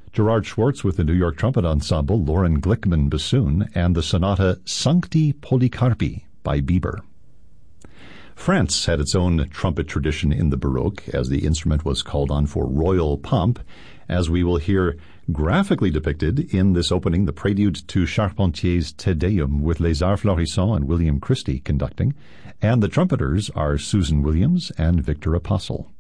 Gerard Schwartz with the New York Trumpet Ensemble, Lauren Glickman bassoon, and the sonata Sancti Polycarpi by Bieber. France had its own trumpet tradition in the Baroque, as the instrument was called on for royal pomp, as we will hear graphically depicted in this opening, the prelude to Charpentier's Te Deum, with Les Arts Florissants and William Christie conducting, and the trumpeters are Susan Williams and Victor Apostle.